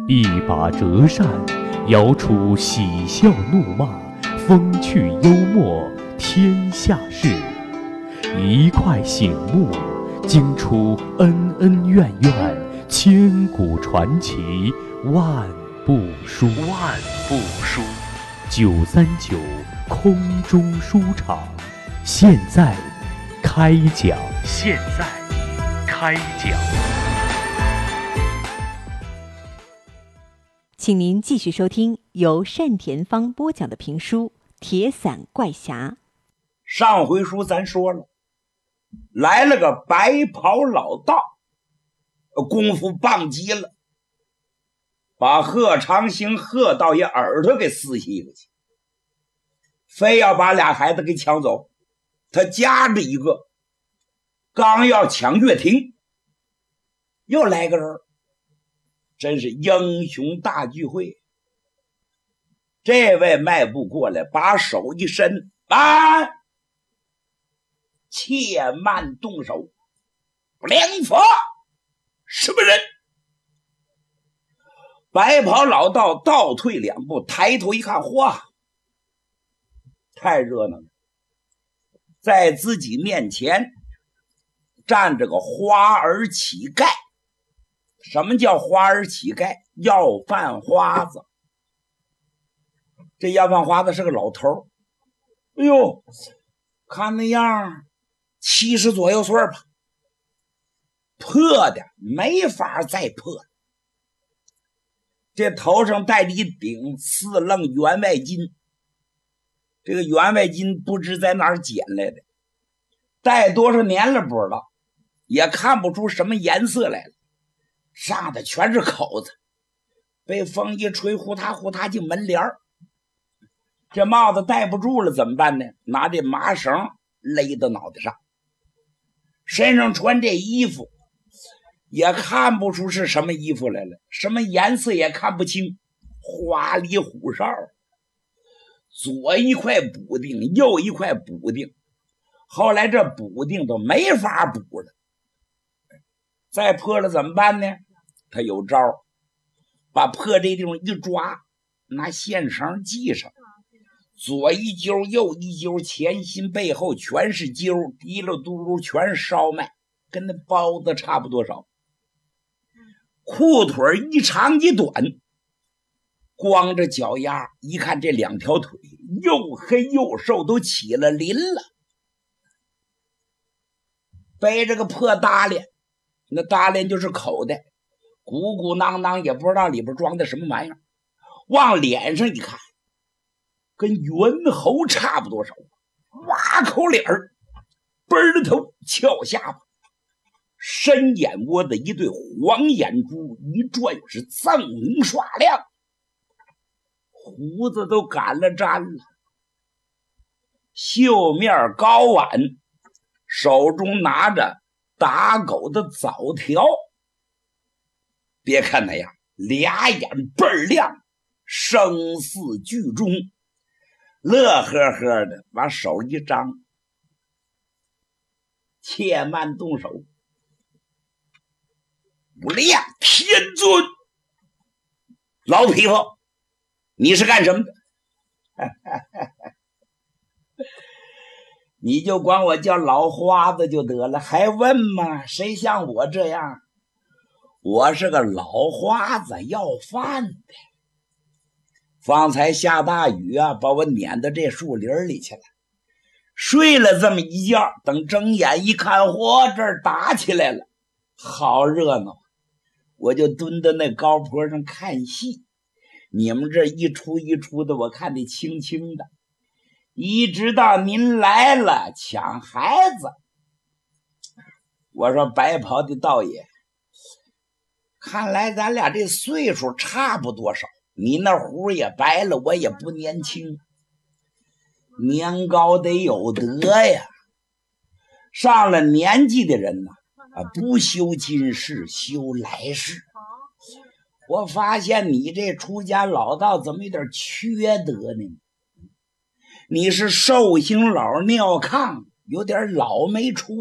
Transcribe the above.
一把折扇，摇出喜笑怒骂，风趣幽默，天下事。一块醒目，惊出恩恩怨怨，千古传奇，万部书。939空中书场，现在开讲。 请您继续收听由单田芳播讲的评书《铁伞怪侠》。 上回书咱说了，来了个白袍老道，功夫棒极了，把贺长兴贺道爷耳朵给撕下一个去，非要把俩孩子给抢走。他夹着一个，刚要抢岳庭，又来个人，真是英雄大聚会。这位迈步过来，把手一伸，切慢动手，良佛什么人？白袍老道倒退两步，抬头一看，嚯，太热闹了，在自己面前站着个花儿乞丐。什么叫花儿乞丐？要饭花子。这要饭花子是个老头，哎呦，看那样70左右岁吧，破的没法再破了。这头上戴着一顶4楞员外巾，这个员外巾不知在哪儿捡来的，戴多少年了不知道，也看不出什么颜色来了，上的全是口子，被风一吹，呼嗒呼嗒进门帘儿。这帽子戴不住了怎么办呢？拿这麻绳勒到脑袋上，身上穿这衣服也看不出是什么衣服来了，什么颜色也看不清，花里胡哨，左一块补丁，右一块补丁，后来这补丁都没法补了，再破了怎么办呢？他有招，把破这地方一抓，拿线绳系上，左一揪右一揪，前心背后全是揪，滴溜嘟噜全是烧麦，跟那包子差不多少。裤腿一长一短，光着脚丫，一看这两条腿又黑又瘦，都起了鳞了。背着个破搭链，那搭链就是口袋，鼓鼓囊囊，也不知道里边装的什么玩意儿。往脸上一看，跟猿猴差不多少，挖口脸儿，奔着头，翘下巴，深眼窝的一对黄眼珠一转是锃明刷亮，胡子都赶了粘了，绣面高挽，手中拿着打狗的枣条。别看那样，俩眼倍儿亮，声似剧中，乐呵呵的把手一张，且慢动手。无量天尊，老匹夫，你是干什么的？你就管我叫老花子就得了，还问吗？谁像我这样？我是个老花子，要饭的。方才下大雨啊，把我撵到这树林里去了，睡了这么一觉，等睁眼一看，嚯，这儿打起来了，好热闹。我就蹲在那高坡上看戏，你们这一出一出的，我看得清清的，一直到您来了抢孩子。我说白袍的道爷，看来咱俩这岁数差不多少，你那胡也白了，我也不年轻，年高得有德呀。上了年纪的人不修今世，修来世。我发现你这出家老道怎么有点缺德呢？你是寿星老尿炕，有点老没出